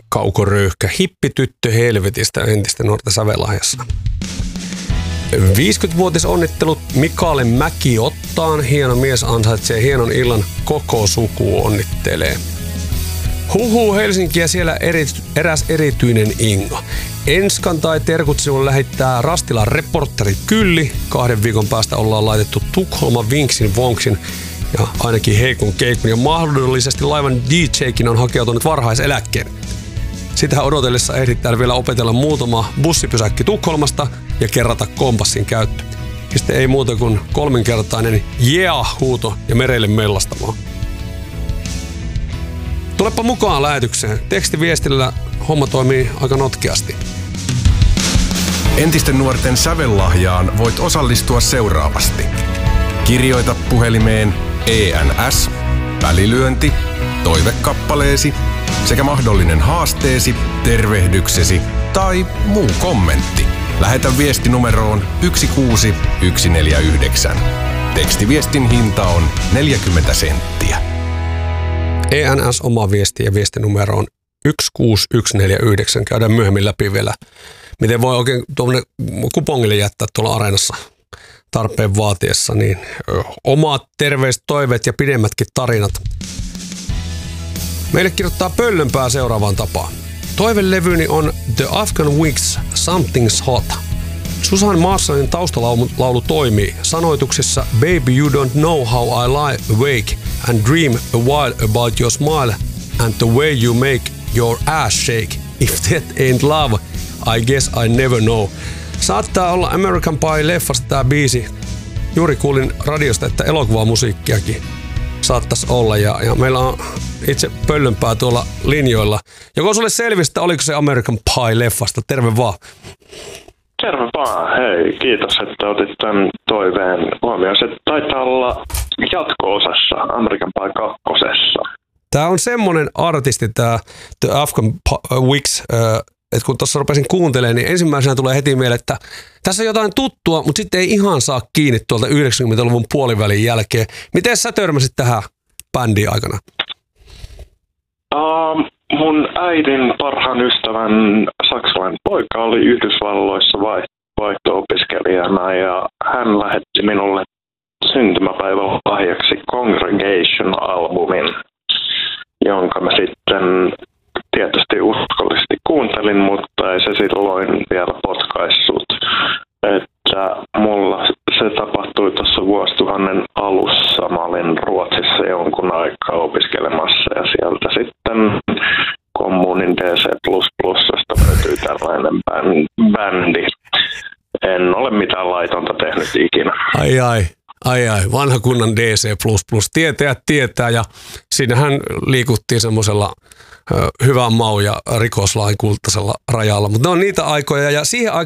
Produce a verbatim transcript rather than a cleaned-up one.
kaukoröyhkä, hippityttö helvetistä entistä nuorta Sävelahjassa. viisikymmenvuotisonnittelut Mikael Mäki-Ottaan. Hieno mies ansaitsee hienon illan, koko suku onnittelee. Huhu Helsinkiä siellä eri, eräs erityinen Inga. Enskan tai terkut sinulle lähettää Rastilan reportteri Kylli. Kahden viikon päästä ollaan laitettu Tukholman vinksin vonksin ja ainakin heikon keikun ja mahdollisesti laivan D J:kin on hakeutunut varhaiseläkkeen. Sitä odotellessa ehditään vielä opetella muutama bussipysäkki Tukholmasta ja kerrata kompassin käyttö. Sitten ei muuta kuin kolminkertainen yeah-huuto ja merelle mellastamaan. Tulepa mukaan lähetykseen. Tekstiviestillä homma toimii aika notkeasti. Entisten nuorten sävellahjaan voit osallistua seuraavasti. Kirjoita puhelimeen E N S, välilyönti, toivekappaleesi sekä mahdollinen haasteesi, tervehdyksesi tai muu kommentti. Lähetä viesti numeroon yksi kuusi yksi neljä yhdeksän. Tekstiviestin hinta on neljäkymmentä senttiä. E N S oma viesti ja viestinumero on yksi kuusi yksi neljä yhdeksän. Käydään myöhemmin läpi vielä, miten voi oikein tuommoinen kupongille jättää tuolla areenassa tarpeen vaatiessa. Niin omat terveiset, toiveet ja pidemmätkin tarinat. Meille kirjoittaa Pöllönpää seuraavaan tapaan. Toivelevyni on The Afghan Wigs Something's Hot. Susan Marshallin taustalaulu toimii sanoituksessa Baby you don't know how I lie awake and dream a while about your smile and the way you make your ass shake. If that ain't love, I guess I never know. Saattaa olla American Pie-leffasta tää biisi. Juuri kuulin radiosta, että elokuvamusiikkiakin saattaisi olla ja, ja meillä on itse Pöllönpää tuolla linjoilla. Joko sulle selvistä, oliko se American Pie-leffasta? Terve vaan. Terve vaan. Hei, kiitos, että otit tämän toiveen huomioon. Se taitaa olla jatko-osassa American Pie kakkosessa. Tää on semmonen artisti, tää The Afghan Wigs, että kun tuossa rupesin kuuntelemaan, niin ensimmäisenä tulee heti mieleen, että tässä on jotain tuttua, mutta sitten ei ihan saa kiinni tuolta yhdeksänkymmentäluvun puolivälin jälkeen. Miten sä törmäsit tähän bändiin aikana? Uh, mun äidin parhaan ystävän saksalainen poika oli Yhdysvalloissa vaihto-opiskelijana ja hän lähetti minulle syntymäpäivän lahjaksi Congregation-albumin, jonka mä sitten tietysti uskollisesti kuuntelin, mutta ei se silloin vielä potkaissut. Että mulla se tapahtui tuossa vuosituhannen alussa. Mä olin Ruotsissa jonkun aikaa opiskelemassa ja sieltä sitten kommunin D C plus plusasta löytyi tällainen bändi. En ole mitään laitonta tehnyt ikinä. Ai ai. Ai ai, vanha kunnan D C plus plus. Tietäjät tietää ja siinähän liikuttiin semmoisella hyvän maun ja rikoslain kultaisella rajalla. Mutta ne on niitä aikoja ja siihen aikaan